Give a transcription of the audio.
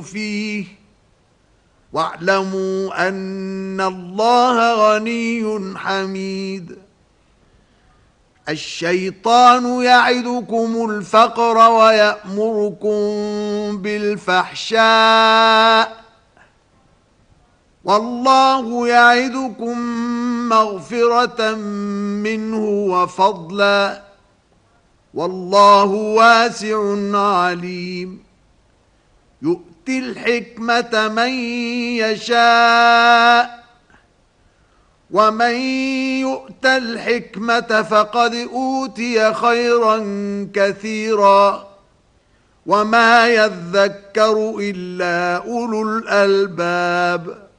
فيه واعلموا أن الله غني حميد. الشيطان يعدكم الفقر ويأمركم بالفحشاء والله يعدكم مغفرة منه وفضلا والله واسع عليم. يؤتي الحكمة من يشاء ومن يؤت الحكمة فقد أوتي خيرا كثيرا وما يذكر إلا أولو الألباب.